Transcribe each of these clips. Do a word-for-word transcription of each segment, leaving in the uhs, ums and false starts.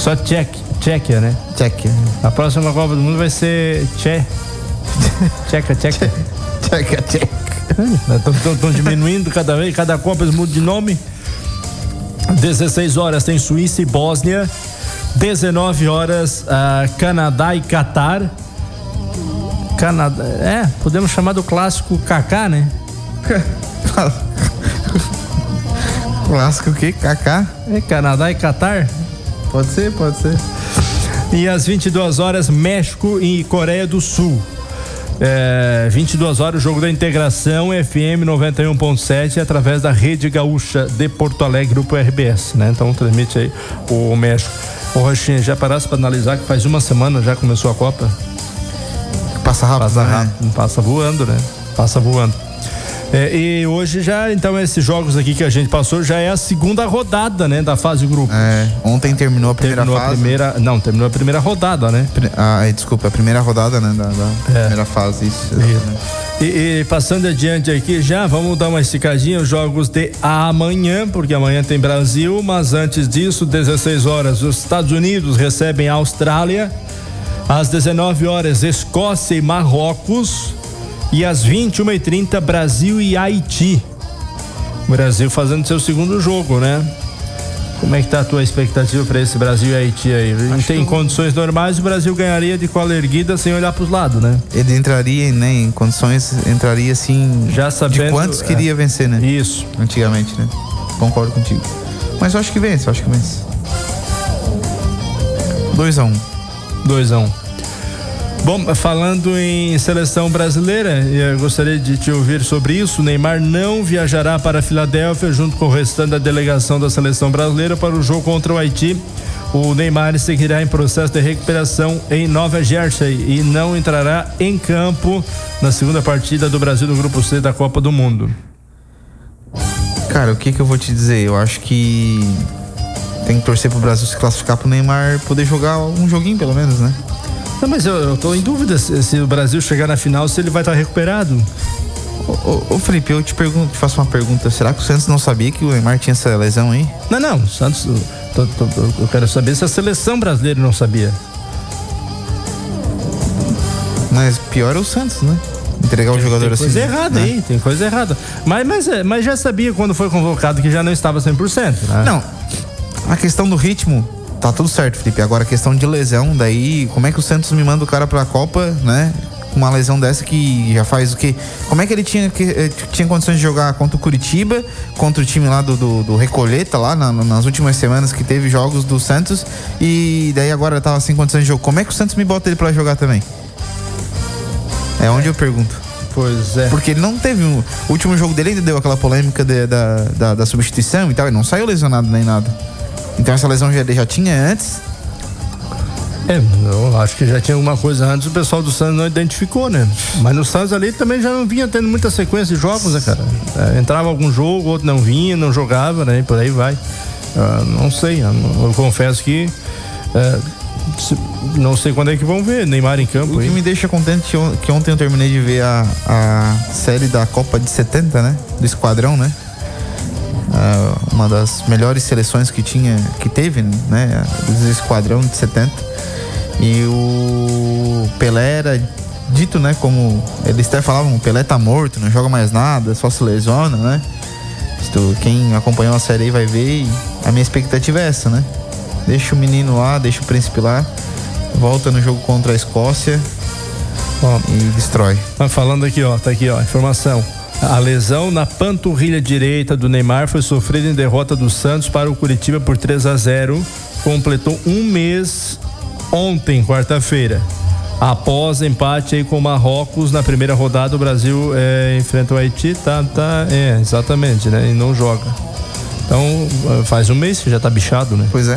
só Tchek, Tchequia, né? Tchequia. A próxima Copa do Mundo vai ser Tche. Tcheca, Tcheca. Tcheca, Tcheca. Estão diminuindo cada vez, cada Copa eles mudam de nome. dezesseis horas tem Suíça e Bósnia. dezenove horas, uh, Canadá e Catar. Canadá, é, podemos chamar do clássico Kaká, né? Clássico o quê? Kaká? É, Canadá e Catar? Pode ser, pode ser. E às vinte e duas horas, México e Coreia do Sul. É, vinte e duas horas, o jogo da integração F M noventa e um ponto sete através da Rede Gaúcha de Porto Alegre, Grupo R B S, né? Então transmite aí o México. Ô, Rochinha, já parasse para analisar que faz uma semana já começou a Copa? Passa rápido, passa, né? rápido passa voando, né? Passa voando. É, e hoje já, então, esses jogos aqui que a gente passou já é a segunda rodada, né? Da fase grupo. É, ontem terminou a primeira terminou fase. A primeira, não, terminou a primeira rodada, né? Ah, desculpa, a primeira rodada, né? Da, da é. primeira fase, isso. E, e passando adiante aqui já, vamos dar uma esticadinha, os jogos de amanhã, porque amanhã tem Brasil, mas antes disso, dezesseis horas, os Estados Unidos recebem a Austrália. Às dezenove horas, Escócia e Marrocos. E às vinte e uma e trinta, Brasil e Haiti. O Brasil fazendo seu segundo jogo, né? Como é que tá a tua expectativa para esse Brasil e Haiti aí? Acho tem que... condições normais, o Brasil ganharia de cola erguida sem olhar para os lados, né? Ele entraria, né, em condições, entraria assim, já sabendo, de quantos é, queria vencer, né? Isso. Antigamente, né? Concordo contigo. Mas eu acho que vence, eu acho que vence. dois a um. dois a um. Bom, falando em seleção brasileira, eu gostaria de te ouvir sobre isso. O Neymar não viajará para a Filadélfia junto com o restante da delegação da seleção brasileira para o jogo contra o Haiti. O Neymar seguirá em processo de recuperação em Nova Jersey e não entrará em campo na segunda partida do Brasil no Grupo C da Copa do Mundo. Cara, o que que eu vou te dizer? Eu acho que tem que torcer pro Brasil se classificar pro Neymar poder jogar um joguinho pelo menos, né? Não, mas eu, eu tô em dúvida se, se o Brasil chegar na final, se ele vai estar recuperado. Ô, ô, ô Felipe, eu te pergunto, te faço uma pergunta. Será que o Santos não sabia que o Neymar tinha essa lesão aí? Não, não, o Santos, tô, tô, eu quero saber se a seleção brasileira não sabia. Mas pior é o Santos, né? Entregar o jogador tem assim. Tem coisa errada, né? Aí, tem coisa errada. Mas, mas, mas já sabia quando foi convocado que já não estava cem por cento, né? Não, a questão do ritmo tá tudo certo, Felipe. Agora a questão de lesão, daí como é que o Santos me manda o cara pra Copa, né? Uma lesão dessa que já faz o quê? Como é que ele tinha, que, tinha condições de jogar contra o Curitiba, contra o time lá do, do, do Recoleta, lá na, nas últimas semanas que teve jogos do Santos, e daí agora tava sem condições de jogo. Como é que o Santos me bota ele pra jogar também? É onde eu pergunto. Pois é. Porque ele não teve um, o último jogo dele ainda deu aquela polêmica de, da, da, da substituição e tal, ele não saiu lesionado nem nada. Então essa lesão já, já tinha antes. É, eu acho que já tinha alguma coisa antes, o pessoal do Santos não identificou, né? Mas no Santos ali também já não vinha tendo muita sequência de jogos, né, cara? É, entrava algum jogo, outro não vinha, não jogava, né? E por aí vai. Uh, não sei, eu, eu confesso que uh, se, não sei quando é que vão ver Neymar em campo. O que aí. me deixa contente que ontem eu terminei de ver a, a série da Copa de setenta, né? Do Esquadrão, né? Uh, uma das melhores seleções que tinha, que teve, né? Do Esquadrão de setenta. E o Pelé era dito, né? Como eles até falavam, o Pelé tá morto, não joga mais nada, só se lesiona, né? Tu, quem acompanhou a série aí vai ver, e a minha expectativa é essa, né? Deixa o menino lá, deixa o príncipe lá, volta no jogo contra a Escócia, ó, e destrói. Tá falando aqui, ó, tá aqui, ó, informação. A lesão na panturrilha direita do Neymar foi sofrida em derrota do Santos para o Curitiba por três a zero. Completou um mês ontem, quarta-feira. Após empate aí com o Marrocos na primeira rodada, o Brasil é, enfrenta o Haiti, tá, tá, é, exatamente, né? E não joga. Então, faz um mês que já tá bichado, né? Pois é.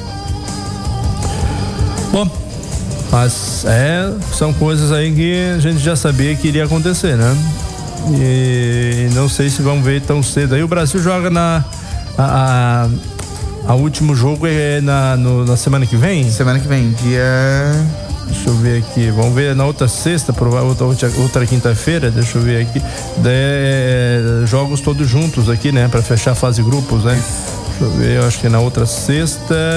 Bom, mas é, são coisas aí que a gente já sabia que iria acontecer, né? E não sei se vão ver tão cedo. Aí o Brasil joga na a, a, a último jogo é na, no, na semana que vem? Semana que vem, dia... Deixa eu ver aqui, vamos ver na outra sexta, outra, outra, outra quinta-feira, deixa eu ver aqui. De, jogos todos juntos aqui, né? Pra fechar a fase grupos, né? Deixa eu ver, eu acho que é na outra sexta.